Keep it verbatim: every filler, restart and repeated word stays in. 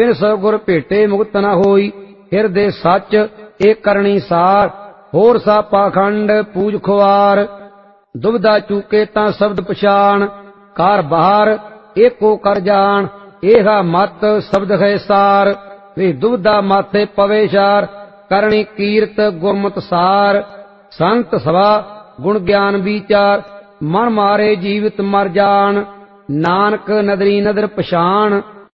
बिन सौ गुर भेटे मुक्त न होई। हिरदे सच एक करनी सार, होर सा पाखंड पूज खुआर। दुविधा चूके ता शब्द पछाण, कार बाहर एको कर जान। एहा मत शब्द है सार, वे दुविधा माथे पवे चार। करनी कीरत गुरमत सार, संत सभा गुण ज्ञान विचार। मन मारे जीवित मर जान, नानक नदरी नदर पछाण।